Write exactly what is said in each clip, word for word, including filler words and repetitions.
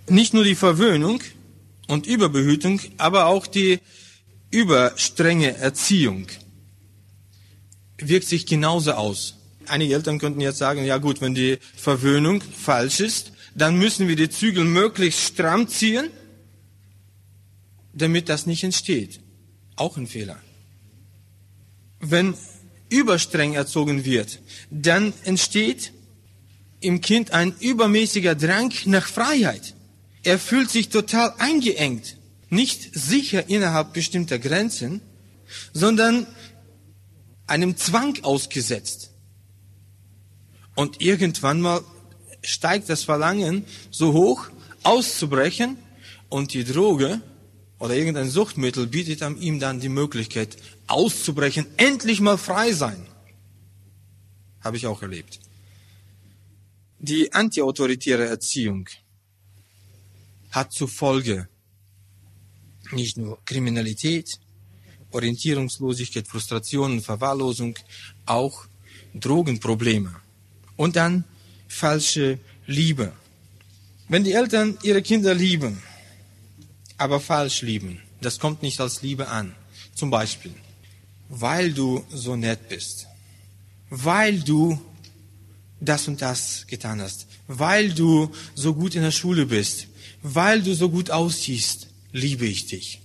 Nicht nur die Verwöhnung und Überbehütung, aber auch die überstrenge Erziehung wirkt sich genauso aus. Einige Eltern könnten jetzt sagen, ja gut, wenn die Verwöhnung falsch ist, dann müssen wir die Zügel möglichst stramm ziehen, damit das nicht entsteht. Auch ein Fehler. Wenn überstreng erzogen wird, dann entsteht im Kind ein übermäßiger Drang nach Freiheit. Er fühlt sich total eingeengt, nicht sicher innerhalb bestimmter Grenzen, sondern einem Zwang ausgesetzt. Und irgendwann mal steigt das Verlangen so hoch, auszubrechen, und die Droge oder irgendein Suchtmittel bietet ihm dann die Möglichkeit, auszubrechen, endlich mal frei sein. Habe ich auch erlebt. Die antiautoritäre Erziehung hat zur Folge nicht nur Kriminalität, Orientierungslosigkeit, Frustration, Verwahrlosung, auch Drogenprobleme. Und dann falsche Liebe. Wenn die Eltern ihre Kinder lieben, aber falsch lieben, das kommt nicht als Liebe an. Zum Beispiel, weil du so nett bist, weil du das und das getan hast, weil du so gut in der Schule bist, weil du so gut aussiehst, liebe ich dich.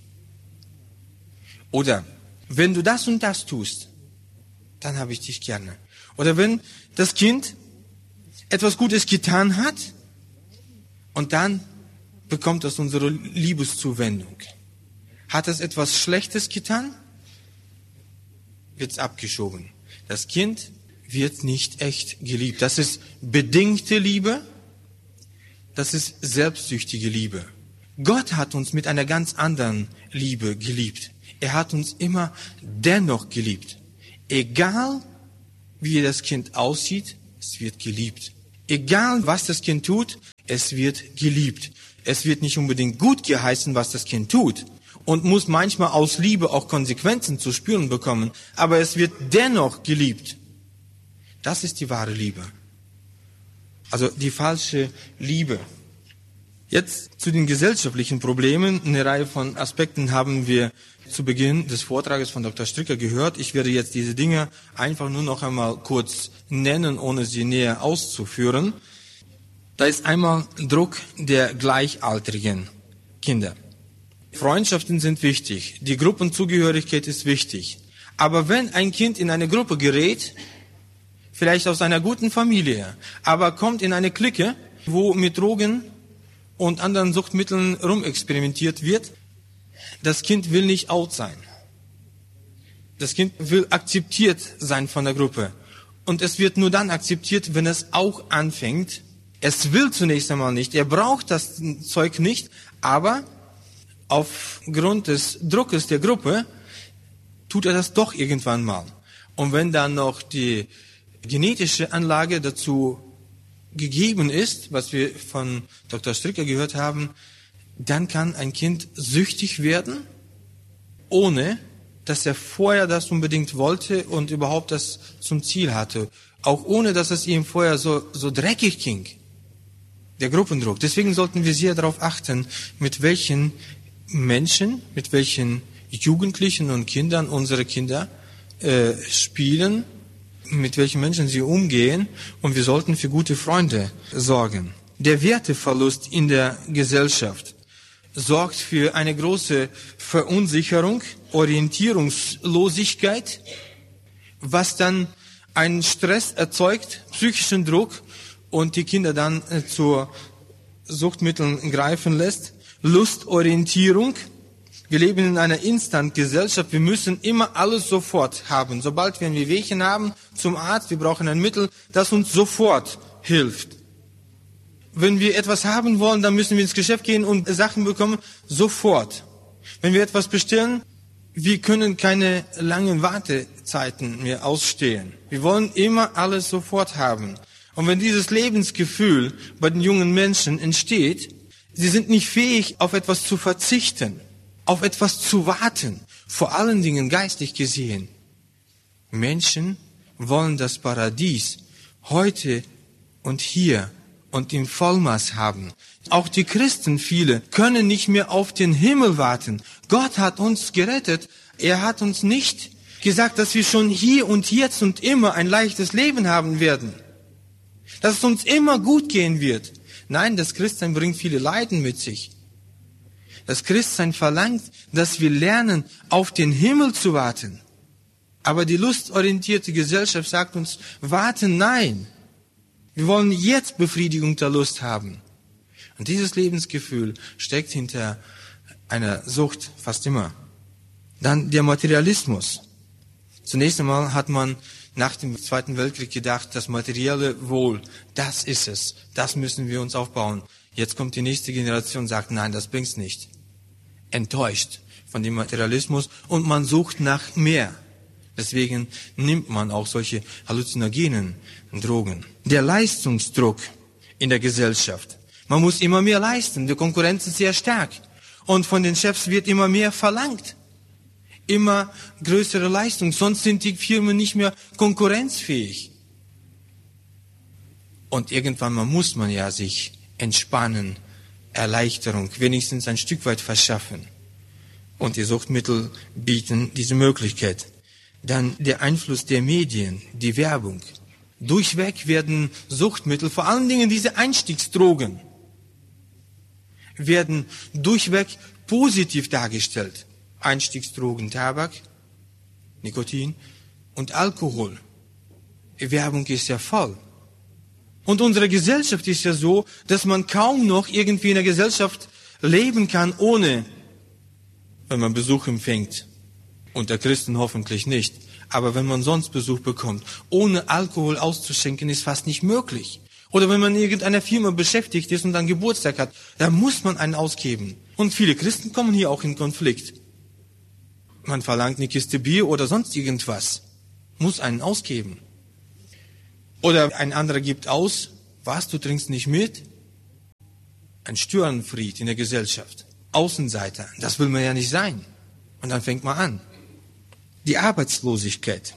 Oder wenn du das und das tust, dann habe ich dich gerne. Oder wenn das Kind etwas Gutes getan hat und dann bekommt es unsere Liebeszuwendung. Hat es etwas Schlechtes getan, wird es abgeschoben. Das Kind wird nicht echt geliebt. Das ist bedingte Liebe, das ist selbstsüchtige Liebe. Gott hat uns mit einer ganz anderen Liebe geliebt. Er hat uns immer dennoch geliebt. Egal, wie das Kind aussieht, es wird geliebt. Egal, was das Kind tut, es wird geliebt. Es wird nicht unbedingt gut geheißen, was das Kind tut, und muss manchmal aus Liebe auch Konsequenzen zu spüren bekommen, aber es wird dennoch geliebt. Das ist die wahre Liebe. Also die falsche Liebe. Jetzt zu den gesellschaftlichen Problemen. Eine Reihe von Aspekten haben wir zu Beginn des Vortrages von Doktor Stricker gehört. Ich werde jetzt diese Dinge einfach nur noch einmal kurz nennen, ohne sie näher auszuführen. Da ist einmal Druck der gleichaltrigen Kinder. Freundschaften sind wichtig, die Gruppenzugehörigkeit ist wichtig. Aber wenn ein Kind in eine Gruppe gerät, vielleicht aus einer guten Familie, aber kommt in eine Clique, wo mit Drogen und anderen Suchtmitteln rumexperimentiert wird, das Kind will nicht out sein. Das Kind will akzeptiert sein von der Gruppe. Und es wird nur dann akzeptiert, wenn es auch anfängt. Es will zunächst einmal nicht, er braucht das Zeug nicht, aber aufgrund des Druckes der Gruppe tut er das doch irgendwann mal. Und wenn dann noch die genetische Anlage dazu gegeben ist, was wir von Doktor Stricker gehört haben, dann kann ein Kind süchtig werden, ohne dass er vorher das unbedingt wollte und überhaupt das zum Ziel hatte. Auch ohne, dass es ihm vorher so, so dreckig ging. Der Gruppendruck. Deswegen sollten wir sehr darauf achten, mit welchen Menschen, mit welchen Jugendlichen und Kindern unsere Kinder äh, spielen, mit welchen Menschen sie umgehen, und wir sollten für gute Freunde sorgen. Der Werteverlust in der Gesellschaft sorgt für eine große Verunsicherung, Orientierungslosigkeit, was dann einen Stress erzeugt, psychischen Druck, und die Kinder dann äh, zu Suchtmitteln greifen lässt. Lustorientierung. Wir leben in einer Instant-Gesellschaft. Wir müssen immer alles sofort haben. Sobald wir ein Wehwehchen haben, zum Arzt, wir brauchen ein Mittel, das uns sofort hilft. Wenn wir etwas haben wollen, dann müssen wir ins Geschäft gehen und Sachen bekommen, sofort. Wenn wir etwas bestellen, wir können keine langen Wartezeiten mehr ausstehen. Wir wollen immer alles sofort haben. Und wenn dieses Lebensgefühl bei den jungen Menschen entsteht, sie sind nicht fähig, auf etwas zu verzichten, auf etwas zu warten, vor allen Dingen geistlich gesehen. Menschen wollen das Paradies heute und hier und im Vollmaß haben. Auch die Christen, viele, können nicht mehr auf den Himmel warten. Gott hat uns gerettet. Er hat uns nicht gesagt, dass wir schon hier und jetzt und immer ein leichtes Leben haben werden. Dass es uns immer gut gehen wird. Nein, das Christsein bringt viele Leiden mit sich. Das Christsein verlangt, dass wir lernen, auf den Himmel zu warten. Aber die lustorientierte Gesellschaft sagt uns, warten, nein. Wir wollen jetzt Befriedigung der Lust haben. Und dieses Lebensgefühl steckt hinter einer Sucht fast immer. Dann der Materialismus. Zunächst einmal hat man nach dem Zweiten Weltkrieg gedacht, das materielle Wohl, das ist es, das müssen wir uns aufbauen. Jetzt kommt die nächste Generation und sagt, nein, das bringt's nicht. Enttäuscht von dem Materialismus und man sucht nach mehr. Deswegen nimmt man auch solche halluzinogenen Drogen. Der Leistungsdruck in der Gesellschaft. Man muss immer mehr leisten, die Konkurrenz ist sehr stark. Und von den Chefs wird immer mehr verlangt. Immer größere Leistung, sonst sind die Firmen nicht mehr konkurrenzfähig. Und irgendwann mal muss man ja sich entspannen, Erleichterung, wenigstens ein Stück weit verschaffen. Und die Suchtmittel bieten diese Möglichkeit. Dann der Einfluss der Medien, die Werbung. Durchweg werden Suchtmittel, vor allen Dingen diese Einstiegsdrogen, werden durchweg positiv dargestellt. Einstiegsdrogen, Tabak, Nikotin und Alkohol. Die Werbung ist ja voll. Und unsere Gesellschaft ist ja so, dass man kaum noch irgendwie in der Gesellschaft leben kann, ohne, wenn man Besuch empfängt. Unter Christen hoffentlich nicht. Aber wenn man sonst Besuch bekommt, ohne Alkohol auszuschenken, ist fast nicht möglich. Oder wenn man in irgendeiner Firma beschäftigt ist und dann Geburtstag hat, dann muss man einen ausgeben. Und viele Christen kommen hier auch in Konflikt. Man verlangt eine Kiste Bier oder sonst irgendwas. Muss einen ausgeben. Oder ein anderer gibt aus, was, du trinkst nicht mit? Ein Störenfried in der Gesellschaft. Außenseiter, das will man ja nicht sein. Und dann fängt man an. Die Arbeitslosigkeit.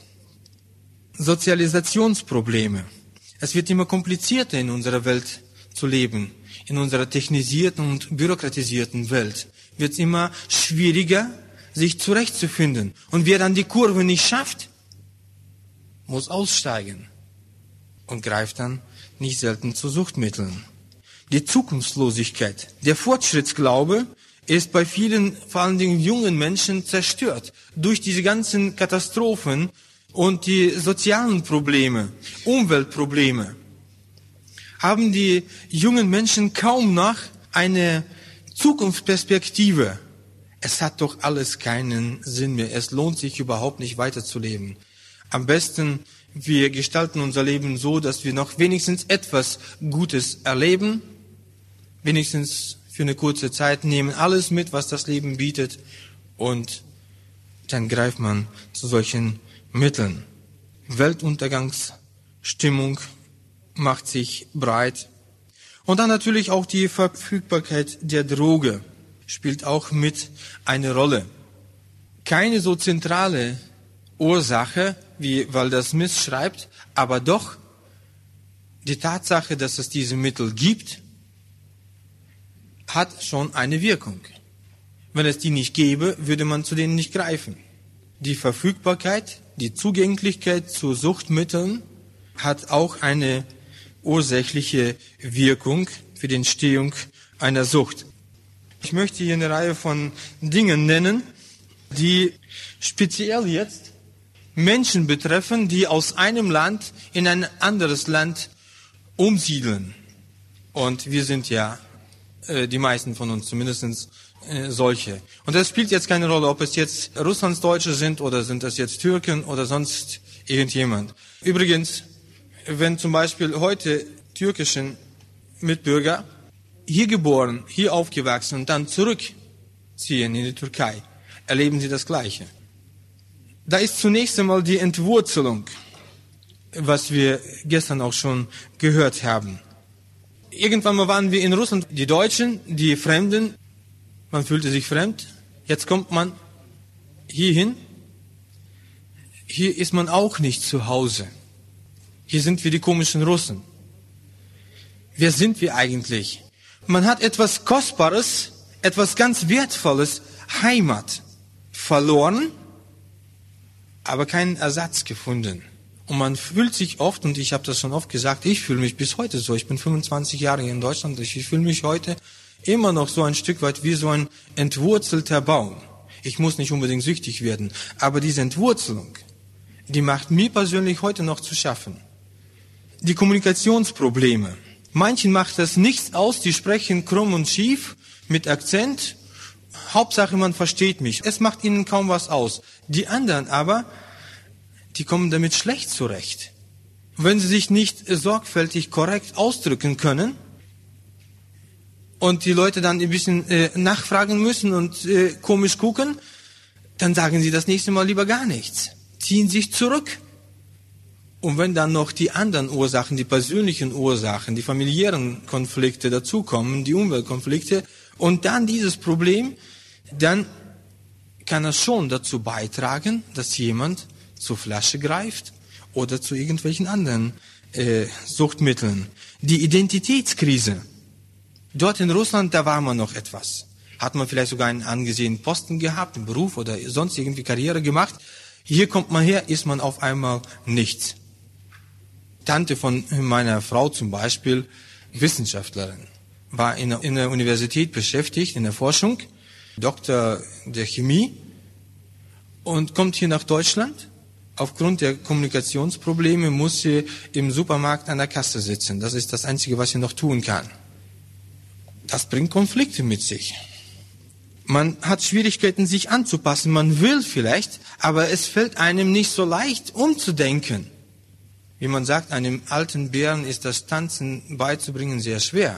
Sozialisationsprobleme. Es wird immer komplizierter in unserer Welt zu leben. In unserer technisierten und bürokratisierten Welt wird es immer schwieriger, sich zurechtzufinden. Und wer dann die Kurve nicht schafft, muss aussteigen und greift dann nicht selten zu Suchtmitteln. Die Zukunftslosigkeit. Der Fortschrittsglaube ist bei vielen, vor allen Dingen jungen Menschen, zerstört durch diese ganzen Katastrophen und die sozialen Probleme, Umweltprobleme. Haben die jungen Menschen kaum noch eine Zukunftsperspektive. Es hat doch alles keinen Sinn mehr. Es lohnt sich überhaupt nicht weiterzuleben. Am besten, wir gestalten unser Leben so, dass wir noch wenigstens etwas Gutes erleben, wenigstens für eine kurze Zeit, nehmen alles mit, was das Leben bietet, und dann greift man zu solchen Mitteln. Weltuntergangsstimmung macht sich breit. Und dann natürlich auch die Verfügbarkeit der Droge spielt auch mit eine Rolle. Keine so zentrale Ursache, wie Walter Smith schreibt, aber doch die Tatsache, dass es diese Mittel gibt, hat schon eine Wirkung. Wenn es die nicht gäbe, würde man zu denen nicht greifen. Die Verfügbarkeit, die Zugänglichkeit zu Suchtmitteln hat auch eine ursächliche Wirkung für die Entstehung einer Sucht. Ich möchte hier eine Reihe von Dingen nennen, die speziell jetzt Menschen betreffen, die aus einem Land in ein anderes Land umsiedeln. Und wir sind ja, äh, die meisten von uns zumindest, äh, solche. Und das spielt jetzt keine Rolle, ob es jetzt Russlandsdeutsche sind oder sind das jetzt Türken oder sonst irgendjemand. Übrigens, wenn zum Beispiel heute türkischen Mitbürger hier geboren, hier aufgewachsen und dann zurückziehen in die Türkei, erleben sie das Gleiche. Da ist zunächst einmal die Entwurzelung, was wir gestern auch schon gehört haben. Irgendwann mal waren wir in Russland, die Deutschen, die Fremden, man fühlte sich fremd. Jetzt kommt man hierhin, hier ist man auch nicht zu Hause. Hier sind wir die komischen Russen. Wer sind wir eigentlich? Man hat etwas Kostbares, etwas ganz Wertvolles, Heimat, verloren, aber keinen Ersatz gefunden. Und man fühlt sich oft, und ich habe das schon oft gesagt, ich fühle mich bis heute so, ich bin fünfundzwanzig Jahre hier in Deutschland, ich fühle mich heute immer noch so ein Stück weit wie so ein entwurzelter Baum. Ich muss nicht unbedingt süchtig werden, aber diese Entwurzelung, die macht mir persönlich heute noch zu schaffen. Die Kommunikationsprobleme. Manchen macht das nichts aus, die sprechen krumm und schief, mit Akzent. Hauptsache, man versteht mich. Es macht ihnen kaum was aus. Die anderen aber, die kommen damit schlecht zurecht. Wenn sie sich nicht sorgfältig korrekt ausdrücken können und die Leute dann ein bisschen äh, nachfragen müssen und äh, komisch gucken, dann sagen sie das nächste Mal lieber gar nichts. Ziehen sich zurück. Und wenn dann noch die anderen Ursachen, die persönlichen Ursachen, die familiären Konflikte dazukommen, die Umweltkonflikte und dann dieses Problem, dann kann es schon dazu beitragen, dass jemand zur Flasche greift oder zu irgendwelchen anderen äh, Suchtmitteln. Die Identitätskrise. Dort in Russland, da war man noch etwas. Hat man vielleicht sogar einen angesehenen Posten gehabt, einen Beruf oder sonst irgendwie Karriere gemacht. Hier kommt man her, ist man auf einmal nichts. Tante von meiner Frau zum Beispiel, Wissenschaftlerin, war in der, in der Universität beschäftigt, in der Forschung, Doktor der Chemie und kommt hier nach Deutschland. Aufgrund der Kommunikationsprobleme muss sie im Supermarkt an der Kasse sitzen. Das ist das Einzige, was sie noch tun kann. Das bringt Konflikte mit sich. Man hat Schwierigkeiten, sich anzupassen. Man will vielleicht, aber es fällt einem nicht so leicht, umzudenken. Wie man sagt, einem alten Bären ist das Tanzen beizubringen sehr schwer.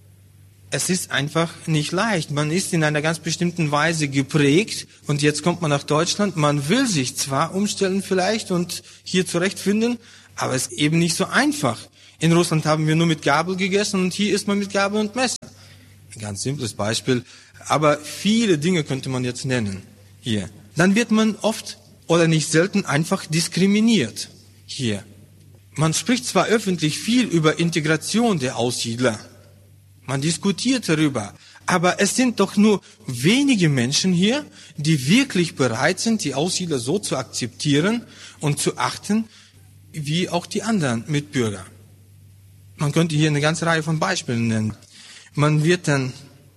Es ist einfach nicht leicht. Man ist in einer ganz bestimmten Weise geprägt und jetzt kommt man nach Deutschland. Man will sich zwar umstellen vielleicht und hier zurechtfinden, aber es ist eben nicht so einfach. In Russland haben wir nur mit Gabel gegessen und hier isst man mit Gabel und Messer. Ein ganz simples Beispiel, aber viele Dinge könnte man jetzt nennen hier. Dann wird man oft oder nicht selten einfach diskriminiert hier. Man spricht zwar öffentlich viel über Integration der Aussiedler, man diskutiert darüber, aber es sind doch nur wenige Menschen hier, die wirklich bereit sind, die Aussiedler so zu akzeptieren und zu achten, wie auch die anderen Mitbürger. Man könnte hier eine ganze Reihe von Beispielen nennen. Man wird dann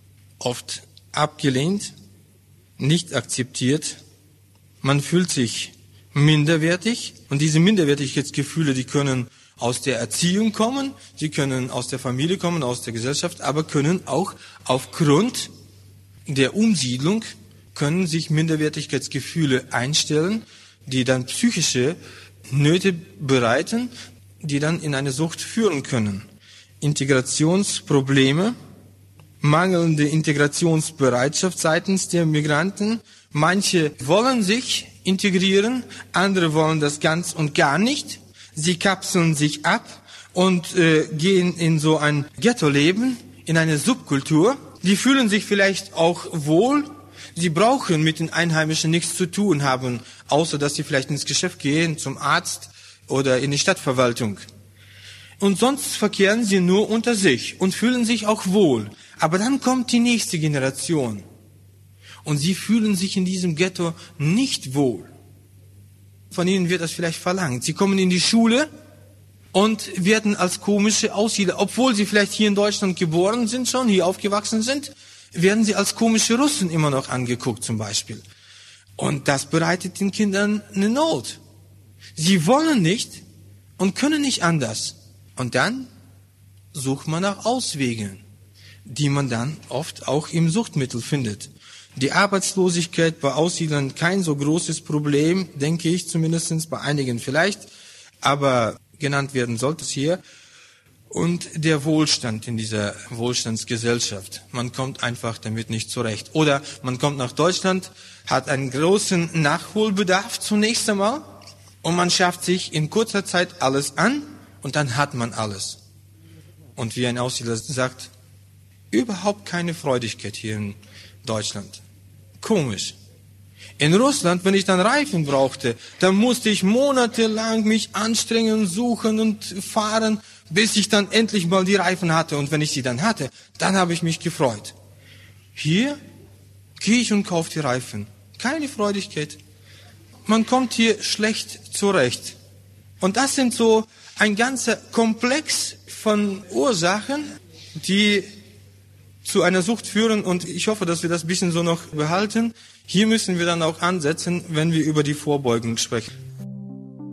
oft abgelehnt, nicht akzeptiert, man fühlt sich minderwertig und diese Minderwertigkeitsgefühle, die können aus der Erziehung kommen, sie können aus der Familie kommen, aus der Gesellschaft, aber können auch aufgrund der Umsiedlung, können sich Minderwertigkeitsgefühle einstellen, die dann psychische Nöte bereiten, die dann in eine Sucht führen können. Integrationsprobleme, mangelnde Integrationsbereitschaft seitens der Migranten. Manche wollen sich integrieren, andere wollen das ganz und gar nicht. Sie kapseln sich ab und äh, gehen in so ein Ghetto-Leben, in eine Subkultur. Die fühlen sich vielleicht auch wohl. Sie brauchen mit den Einheimischen nichts zu tun haben, außer dass sie vielleicht ins Geschäft gehen, zum Arzt oder in die Stadtverwaltung. Und sonst verkehren sie nur unter sich und fühlen sich auch wohl. Aber dann kommt die nächste Generation. Und sie fühlen sich in diesem Ghetto nicht wohl. Von ihnen wird das vielleicht verlangt. Sie kommen in die Schule und werden als komische Aussiedler, obwohl sie vielleicht hier in Deutschland geboren sind schon, hier aufgewachsen sind, werden sie als komische Russen immer noch angeguckt zum Beispiel. Und das bereitet den Kindern eine Not. Sie wollen nicht und können nicht anders. Und dann sucht man nach Auswegen, die man dann oft auch im Suchtmittel findet. Die Arbeitslosigkeit bei Aussiedlern kein so großes Problem, denke ich, zumindest bei einigen vielleicht, aber genannt werden sollte es hier. Und der Wohlstand in dieser Wohlstandsgesellschaft. Man kommt einfach damit nicht zurecht. Oder man kommt nach Deutschland, hat einen großen Nachholbedarf zunächst einmal und man schafft sich in kurzer Zeit alles an und dann hat man alles. Und wie ein Aussiedler sagt, überhaupt keine Freudigkeit hier in Deutschland. Komisch. In Russland, wenn ich dann Reifen brauchte, dann musste ich monatelang mich anstrengen, suchen und fahren, bis ich dann endlich mal die Reifen hatte. Und wenn ich sie dann hatte, dann habe ich mich gefreut. Hier gehe ich und kaufe die Reifen. Keine Freudigkeit. Man kommt hier schlecht zurecht. Und das sind so ein ganzer Komplex von Ursachen, die zu einer Sucht führen. Und ich hoffe, dass wir das ein bisschen so noch behalten. Hier müssen wir dann auch ansetzen, wenn wir über die Vorbeugung sprechen.